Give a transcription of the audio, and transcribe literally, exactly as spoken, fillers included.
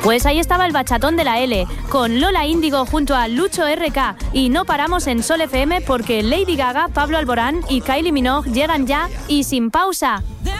Pues ahí estaba el bachatón de la L, con Lola Índigo junto a Lucho R K. Y no paramos en Sol F M porque Lady Gaga, Pablo Alborán y Kylie Minogue llegan ya y sin pausa.